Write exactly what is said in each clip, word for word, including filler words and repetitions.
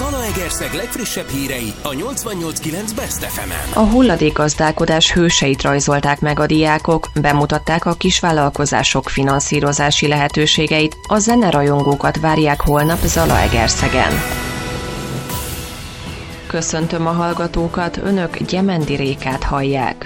Zalaegerszeg legfrissebb hírei a nyolcvannyolc kilenc Best ef emen. A hulladékgazdálkodás hőseit rajzolták meg a diákok, bemutatták a kisvállalkozások finanszírozási lehetőségeit, a zenerajongókat várják holnap Zalaegerszegen. Köszöntöm a hallgatókat, önök Gyemendi Rékát hallják.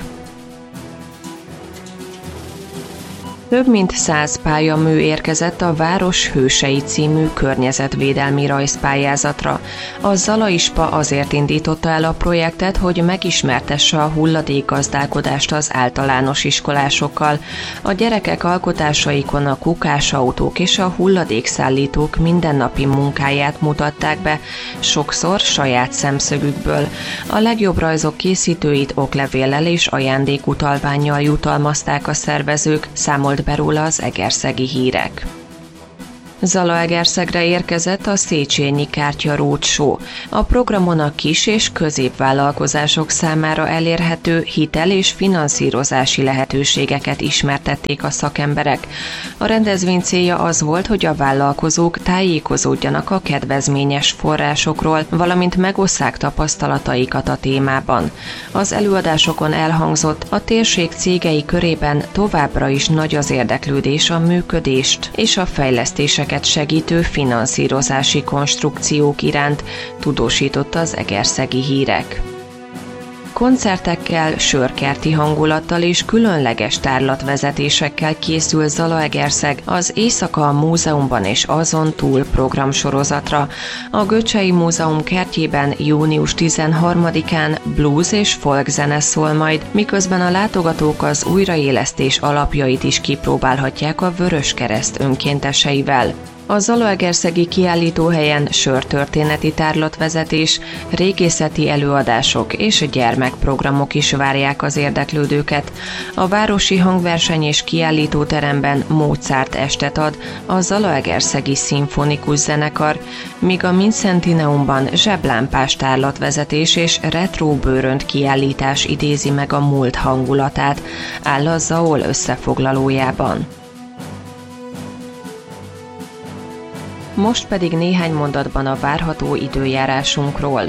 Több mint száz pályamű érkezett a Város Hősei című környezetvédelmi rajzpályázatra. A Zalaispa azért indította el a projektet, hogy megismertesse a hulladékgazdálkodást az általános iskolásokkal. A gyerekek alkotásaikon a kukásautók és a hulladékszállítók mindennapi munkáját mutatták be, sokszor saját szemszögükből. A legjobb rajzok készítőit oklevéllel és ajándékutalvánnyal jutalmazták a szervezők, számolt be róla az Egerszegi Hírek. Zalaegerszegre érkezett a Széchenyi Kártya Roadshow. A programon a kis- és középvállalkozások számára elérhető hitel- és finanszírozási lehetőségeket ismertették a szakemberek. A rendezvény célja az volt, hogy a vállalkozók tájékozódjanak a kedvezményes forrásokról, valamint megosszák tapasztalataikat a témában. Az előadásokon elhangzott, a térség cégei körében továbbra is nagy az érdeklődés a működést és a fejlesztéseket segítő finanszírozási konstrukciók iránt, tudósította az Egerszegi Hírek. Koncertekkel, sörkerti hangulattal és különleges tárlatvezetésekkel készül Zalaegerszeg az Éjszaka a Múzeumban és azon túl programsorozatra. A Göcsei Múzeum kertjében június tizenharmadikán blues és folk zene szól majd, miközben a látogatók az újraélesztés alapjait is kipróbálhatják a Vöröskereszt önkénteseivel. A zalaegerszegi kiállítóhelyen sörtörténeti tárlatvezetés, régészeti előadások és gyermekprogramok is várják az érdeklődőket. A Városi Hangverseny és Kiállítóteremben Mozart estet ad a Zalaegerszegi Szimfonikus Zenekar, míg a Mincentineumban zseblámpás tárlatvezetés és retro bőrönt kiállítás idézi meg a múlt hangulatát, áll a Zaol összefoglalójában. Most pedig néhány mondatban a várható időjárásunkról.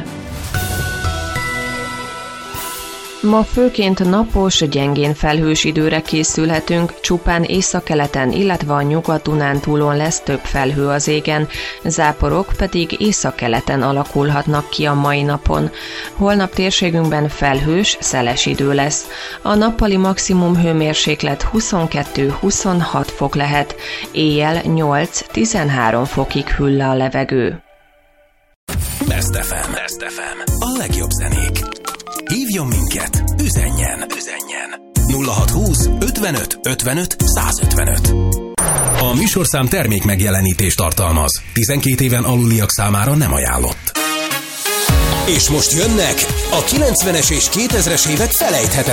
Ma főként napos, gyengén felhős időre készülhetünk, csupán északkeleten, illetve a Nyugat-Dunántúlon lesz több felhő az égen, záporok pedig északkeleten alakulhatnak ki a mai napon. Holnap térségünkben felhős, szeles idő lesz. A nappali maximum hőmérséklet huszonkettő-huszonhat fok lehet, éjjel nyolc-tizenhárom fokig hűl le a levegő. Best ef em. Best ef em. A legjobb zenék. Hívjon minket, üzenjen, üzenjen. nulla hatszázhúsz ötvenöt ötvenöt százötvenöt. A műsorszám termék megjelenítést tartalmaz. tizenkét éven aluliak számára nem ajánlott. És most jönnek a kilencvenes és kétezres évek felejthetetlen